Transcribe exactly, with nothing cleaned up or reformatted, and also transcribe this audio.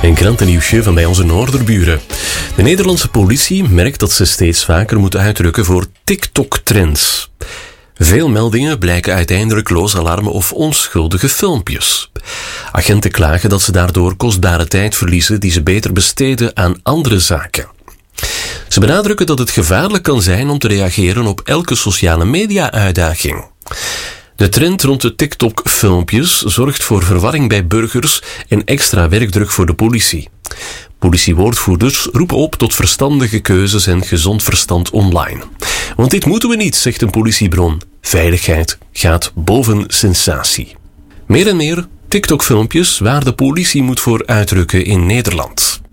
Een krantennieuwsje van bij onze noorderburen. De Nederlandse politie merkt dat ze steeds vaker moet uitrukken voor TikTok-trends. Veel meldingen blijken uiteindelijk loos alarmen of onschuldige filmpjes. Agenten klagen dat ze daardoor kostbare tijd verliezen die ze beter besteden aan andere zaken. Ze benadrukken dat het gevaarlijk kan zijn om te reageren op elke sociale media-uitdaging. De trend rond de TikTok-filmpjes zorgt voor verwarring bij burgers en extra werkdruk voor de politie. Politiewoordvoerders roepen op tot verstandige keuzes en gezond verstand online. Want dit moeten we niet, zegt een politiebron. Veiligheid gaat boven sensatie. Meer en meer TikTok-filmpjes waar de politie moet voor uitrukken in Nederland.